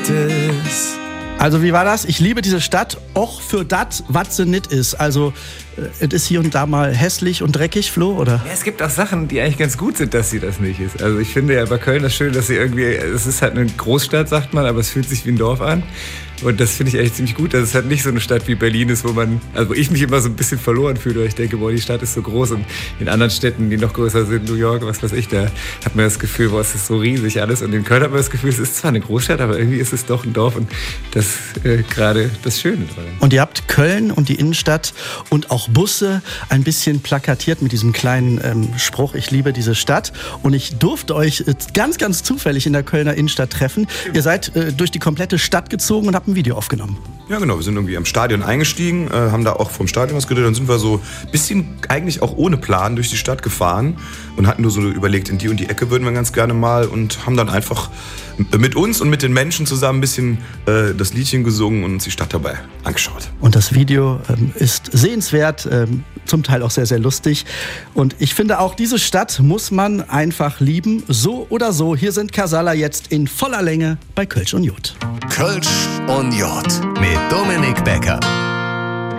is. Also wie war das? Ich liebe diese Stadt, auch für das, was sie nicht ist. Also es ist hier und da mal hässlich und dreckig, Flo, oder? Ja, es gibt auch Sachen, die eigentlich ganz gut sind, dass sie das nicht ist. Also ich finde ja bei Köln das schön, dass sie irgendwie, es ist halt eine Großstadt, sagt man, aber es fühlt sich wie ein Dorf an. Und das finde ich eigentlich ziemlich gut, dass es halt nicht so eine Stadt wie Berlin ist, wo ich mich immer so ein bisschen verloren fühle, weil ich denke, boah, die Stadt ist so groß und in anderen Städten, die noch größer sind, New York, was weiß ich, da hat man das Gefühl, boah, es ist so riesig alles. Und in Köln hat man das Gefühl, es ist zwar eine Großstadt, aber irgendwie ist es doch ein Dorf und das gerade das Schöne dran. Und ihr habt Köln und die Innenstadt und auch Busse ein bisschen plakatiert mit diesem kleinen Spruch, ich liebe diese Stadt. Und ich durfte euch ganz, ganz zufällig in der Kölner Innenstadt treffen. Ihr seid durch die komplette Stadt gezogen und habt ein Video aufgenommen. Ja, genau. Wir sind irgendwie am Stadion eingestiegen, haben da auch vom Stadion was gedreht. Dann sind wir so ein bisschen eigentlich auch ohne Plan durch die Stadt gefahren und hatten nur so überlegt, in die und die Ecke würden wir ganz gerne mal und haben dann einfach mit uns und mit den Menschen zusammen ein bisschen das Liedchen gesungen und uns die Stadt dabei angeschaut. Und das Video ist sehenswert, zum Teil auch sehr, sehr lustig. Und ich finde auch, diese Stadt muss man einfach lieben, so oder so. Hier sind Casala jetzt in voller Länge bei Kölsch und Jod. Kölsch und Jod mit Dominik Becker.